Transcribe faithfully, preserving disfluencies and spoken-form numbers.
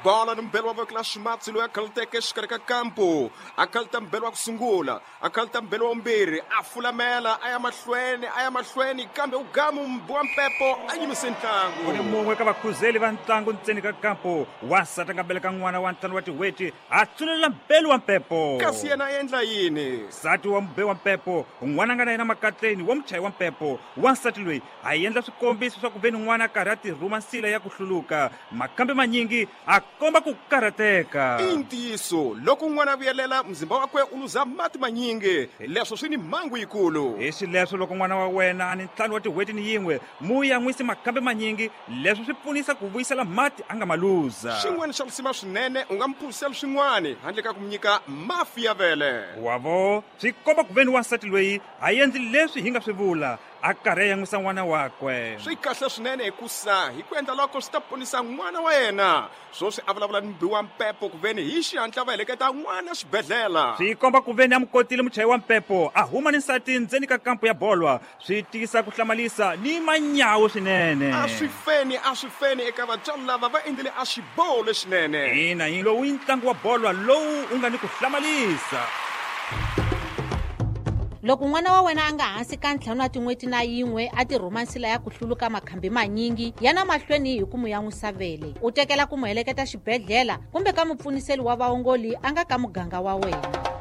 bola ni mbelo wa vekla ximatsi loyi a khalteke exikarhi ka kampo a khalta mbelo wa ku sungula a khalta mbelo wa vumbirhi a fulamela a ya mahlweni a ya mahlweni kambe ugamu mbowa mpepo a yimise ntlangu. Ku ni mun'we ka vakhuzeli va ntlangu ntseni ka kampo wansati a nga beleka n'wana wa ntlhanu wa tiweti a tsulela mbelo wa mpepo. Kasi yena a endla yini? Nsati wa mbe wa mpepo n'wana nga na yena makatleni wa muchayi wa mpepo wansati loyi a endla swikombiso swa ku veni n'wana a karhi a tirhuma nsila ya ku hluluka makambe manyingi a komba ku karhateka. I ntiyiso loko n'wana a vuyelela mzimba wakwe u luza mati manyingi leswo swi ni mhangu yikulu. Hi swileswo loko n'wana wa wena a ni ntlhanu wa tiweti ni yin'we mu ya n'wisi makambe manyingi leswi swi pfunisa ku vuyisela mati a nga ma luza. Xin'wana xa lusima swinene u nga mi phulisela swin'wana handle ka ku mi nyika mafi ya vele. Wavo swi komba ku veni wansati loyi a endli leswi hi nga swi vula a karhi a yan'wisa n'wana wakwe. Swi kahle swinene hikusa hi ku endla loko swi ta ponisa n'wana wa yena swoswi a vulavula ni mbi wa mpepo ku veni hi xihatla va heleketa n'wana xibedhlela. Swi komba ku veni a mu kotile muchayi wa mpepo a huma ni nsati ndzeni ka kampo ya bolwa swi tiyisa ku hlamalisa ni manyawu swinene. A swi feni a swi feni eka vatswari lava va endlile a xiboho lexinene. Ina hi lowu i ntlangu wa bolwa lowu u nga ni ku hlamalisa. Loko n'wana wa wena a nga hansi ka ntlhanu wa tin'weti na yin'we a tirhuma nsila ya ku hluluka makhambi manyingi yana mahlweni hi ku mu yan'wisa vele u tekela ku mu heleketa xibedhlela kumbe ka mupfuniseli wa vaongoli a nga ka muganga wa wena.